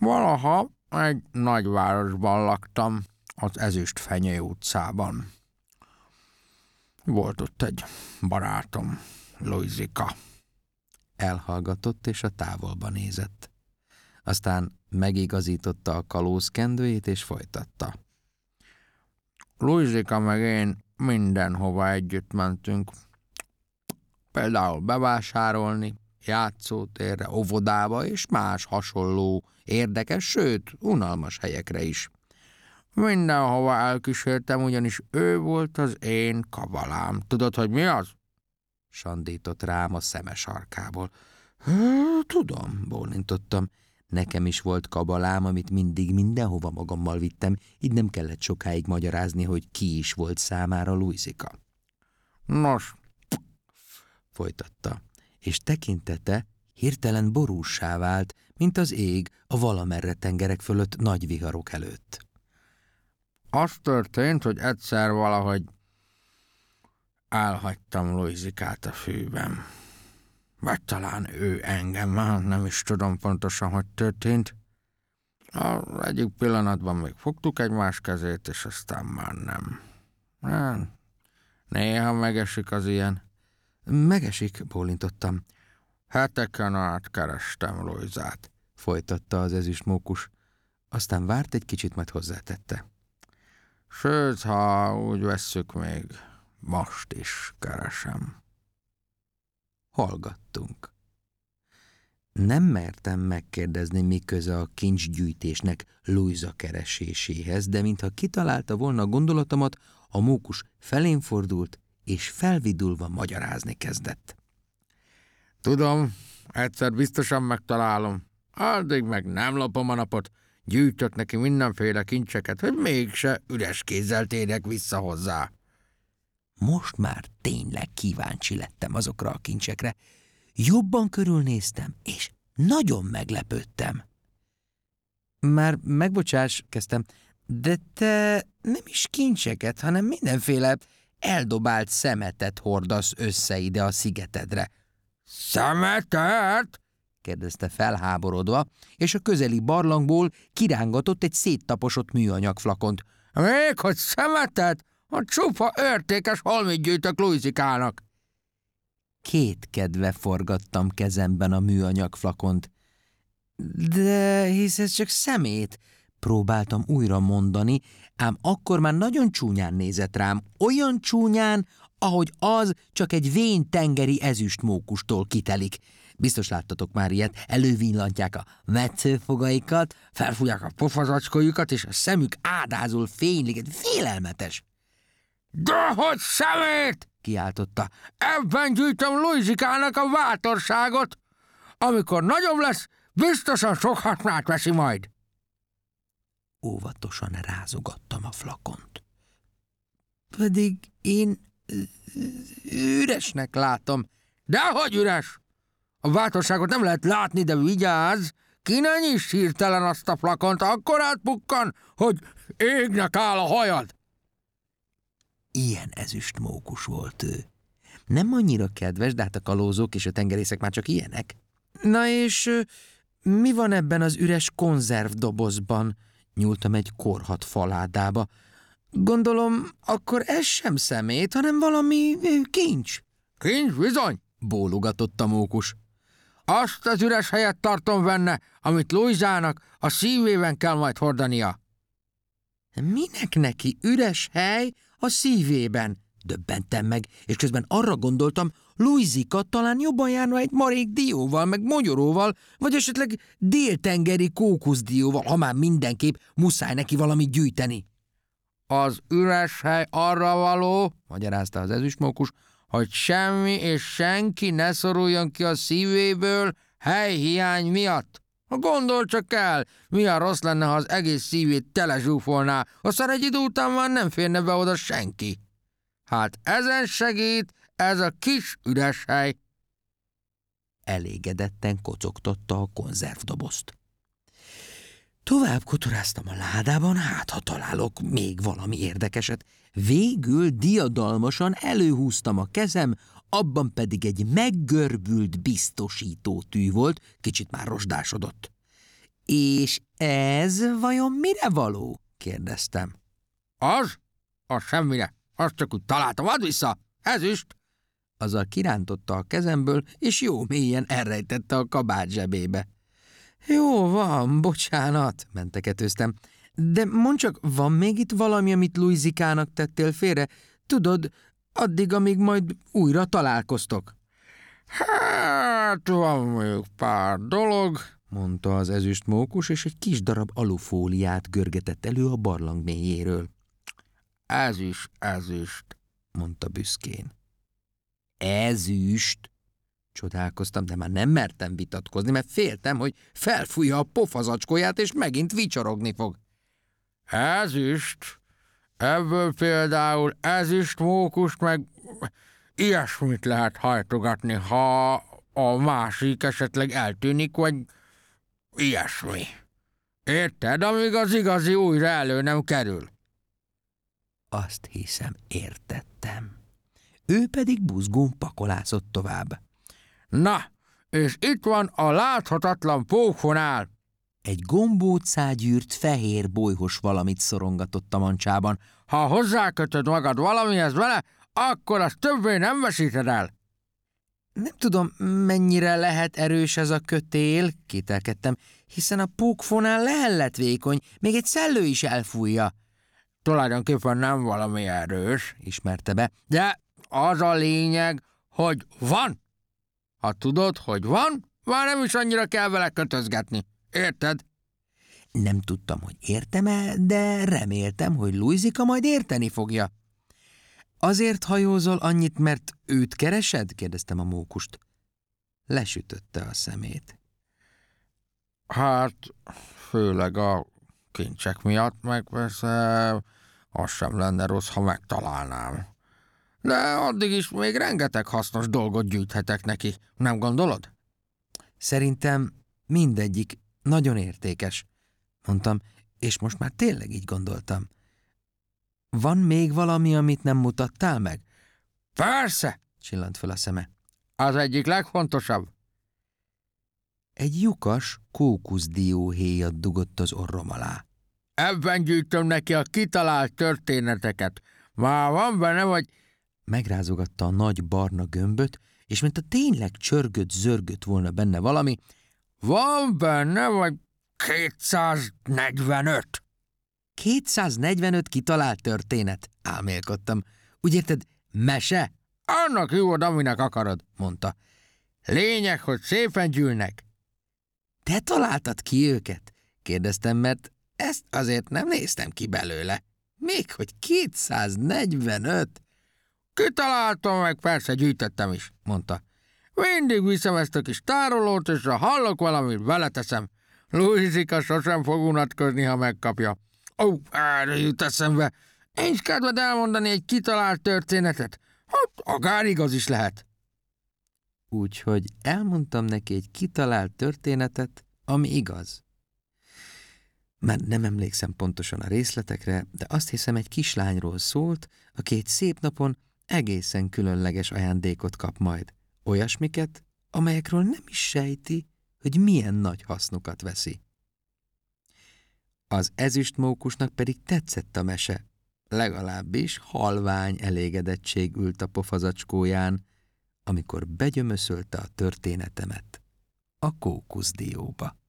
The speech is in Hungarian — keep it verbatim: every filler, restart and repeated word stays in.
Valaha egy nagyvárosban laktam, az Ezüstfenyő utcában. Volt ott egy barátom, Lujzika. Elhallgatott, és a távolba nézett. Aztán megigazította a kalózkendőjét, és folytatta. Lujzika meg én mindenhova együtt mentünk. Például bevásárolni, játszótérre, óvodába és más hasonló érdekes, sőt, unalmas helyekre is. Mindenhova elkísértem, ugyanis ő volt az én kabalám. Tudod, hogy mi az? Sandított rám a szeme sarkából. Tudom, bólintottam. Nekem is volt kabalám, amit mindig mindenhova magammal vittem, így nem kellett sokáig magyarázni, hogy ki is volt számára Lujzika. Nos, folytatta, és tekintete hirtelen borússá vált, mint az ég a valamerre tengerek fölött nagy viharok előtt. Az történt, hogy egyszer valahogy elhagytam Lujzikát a fűben. Vagy talán ő engem, már nem is tudom pontosan, hogy történt. Az egyik pillanatban még fogtuk egymás kezét, és aztán már nem. Hát, néha megesik az ilyen. Megesik, bólintottam. Heteken át kerestem Lujzát, folytatta az ezüstmókus. Aztán várt egy kicsit, majd hozzátette. Sőt, ha úgy vesszük, még most is keresem. Hallgattunk. Nem mertem megkérdezni, mi köze a kincsgyűjtésnek Lujza kereséséhez, de mintha kitalálta volna a gondolatomat, a mókus felén fordult, és felvidulva magyarázni kezdett. Tudom, egyszer biztosan megtalálom. Addig meg nem lopom a napot, gyűjtök neki mindenféle kincseket, hogy mégse üres kézzel térjek vissza hozzá. Most már tényleg kíváncsi lettem azokra a kincsekre. Jobban körülnéztem, és nagyon meglepődtem. Már megbocsáss, kezdtem, de te nem is kincseket, hanem mindenféle eldobált szemetet hordasz össze ide a szigetedre. Szemetet? kérdezte felháborodva, és a közeli barlangból kirángatott egy széttaposott műanyag flakont. Még hogy szemetet? A csupa értékes holmit gyűjtök Lujzikának. Kétkedve forgattam kezemben a műanyag flakont. De hisz ez csak szemét, próbáltam újra mondani, ám akkor már nagyon csúnyán nézett rám, olyan csúnyán, ahogy az csak egy vén tengeri ezüstmókustól kitelik. Biztos láttatok már ilyet, elővillantják a metszőfogaikat, felfújják a pofazacskójukat, és a szemük ádázul fénylik, félelmetes. Dehogy szemét! Kiáltotta. Ebben gyűjtöm Lujzikának a bátorságot. Amikor nagyobb lesz, biztosan sok hasznát veszi majd. Óvatosan rázogattam a flakont. Pedig én üresnek látom. Dehogy üres! A bátorságot nem lehet látni, de vigyázz! Ki ne nyiss hirtelen azt a flakont, akkor átpukkan, hogy égnek áll a hajad. Ilyen ezüstmókus volt ő. Nem annyira kedves, de hát a kalózok és a tengerészek már csak ilyenek. Na és mi van ebben az üres konzervdobozban? Nyúltam egy korhadt faládába. Gondolom, akkor ez sem szemét, hanem valami kincs. Kincs bizony, bólogatott a mókus. Azt az üres helyet tartom benne, amit Lujzának a szívében kell majd hordania. Minek neki üres hely a szívében? Döbbentem meg, és közben arra gondoltam, Lujzika talán jobban járna egy marék dióval, meg mogyoróval, vagy esetleg déltengeri kókuszdióval, ha már mindenképp muszáj neki valamit gyűjteni. Az üres hely arra való, magyarázta az ezüstmókus, hogy semmi és senki ne szoruljon ki a szívéből helyhiány miatt. Gondol csak el, milyen rossz lenne, ha az egész szívét telezsúfolná, aztán egy idő után már nem férne be oda senki. Hát ezen segít ez a kis üres hely. Elégedetten kocogtatta a konzervdobozt. Tovább kotoráztam a ládában, hát ha találok még valami érdekeset. Végül diadalmasan előhúztam a kezem, abban pedig egy meggörbült biztosító tű volt, kicsit már rozsdásodott. És ez vajon mire való? Kérdeztem. Az? Az semmire. Azt csak úgy találtam. Add vissza! Ezüst! Azzal kirántotta a kezemből, és jó mélyen elrejtette a kabát zsebébe. Jó van, bocsánat, menteketőztem. De mondd csak, van még itt valami, amit Louisikának tettél félre? Tudod, addig, amíg majd újra találkoztok. Hát, van még pár dolog, mondta az ezüstmókus, és egy kis darab alufóliát görgetett elő a barlang mélyéről. Ezüst, ezüst, mondta büszkén. Ezüst? Csodálkoztam, de már nem mertem vitatkozni, mert féltem, hogy felfújja a pofazacskóját, és megint vicsorogni fog. Ezüst? Ebből például ezüstmókust meg ilyesmit lehet hajtogatni, ha a másik esetleg eltűnik, vagy ilyesmi. Érted, amíg az igazi újra elő nem kerül? Azt hiszem, értettem. Ő pedig buzgón pakolászott tovább. Na, és itt van a láthatatlan pókfonál. Egy gombócágyűrt fehér bolyhos valamit szorongatott a mancsában. Ha hozzákötöd magad valamihez vele, akkor azt többé nem veszíted el. Nem tudom, mennyire lehet erős ez a kötél, kételkedtem, hiszen a pókfonál lehellet vékony, még egy szellő is elfújja. Tulajdonképpen nem valami erős, ismerte be, de az a lényeg, hogy van. Ha tudod, hogy van, már nem is annyira kell vele kötözgetni. Érted? Nem tudtam, hogy értem-e, de reméltem, hogy Louisika majd érteni fogja. Azért hajózol annyit, mert őt keresed? Kérdeztem a mókust. Lesütötte a szemét. Hát, főleg a kincsek miatt, meg persze az sem lenne rossz, ha megtalálnám. De addig is még rengeteg hasznos dolgot gyűjthetek neki, nem gondolod? Szerintem mindegyik nagyon értékes, mondtam, és most már tényleg így gondoltam. Van még valami, amit nem mutattál meg? Persze, csillant fel a szeme. Az egyik legfontosabb. Egy lyukas kókuszdióhéjat dugott az orrom alá. Ebben gyűjtöm neki a kitalált történeteket. Már van benne, vagy... Megrázogatta a nagy barna gömböt, és mint a tényleg csörgött-zörgött volna benne valami, van benne, vagy kétszáznegyvenöt. kétszáznegyvenöt kitalált történet, álmélkodtam. Úgy érted, mese? Annak hívod, aminek akarod, mondta. Lényeg, hogy szépen gyűlnek. Te találtad ki őket? Kérdeztem, mert ezt azért nem néztem ki belőle. Még hogy kétszáznegyvenöt? Kitaláltam meg, persze gyűjtöttem is, mondta. Mindig viszem ezt a kis tárolót, és ha hallok valamit, vele teszem. Louisika sosem fog unatkozni, ha megkapja. Ó, erre jut eszembe. Nincs kedved elmondani egy kitalált történetet? Hát, akár igaz is lehet. Úgyhogy elmondtam neki egy kitalált történetet, ami igaz. Már nem emlékszem pontosan a részletekre, de azt hiszem, egy kislányról szólt, aki egy szép napon egészen különleges ajándékot kap majd. Olyasmiket, amelyekről nem is sejti, hogy milyen nagy hasznukat veszi. Az ezüstmókusnak pedig tetszett a mese, legalábbis halvány elégedettség ült a pofazacskóján, amikor begyömöszölte a történetemet a kókuszdióba.